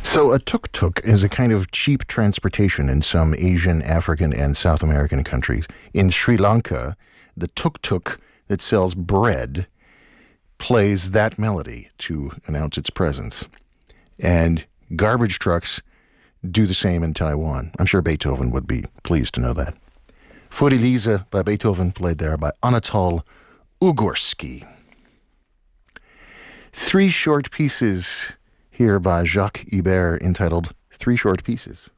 So a tuk-tuk is a kind of cheap transportation in some Asian, African, and South American countries. In Sri Lanka, the tuk-tuk that sells bread plays that melody to announce its presence. And garbage trucks do the same in Taiwan. I'm sure Beethoven would be pleased to know that. Für die Liese by Beethoven, played there by Anatol Ugorski. Three short pieces here by Jacques Ibert entitled Three Short Pieces.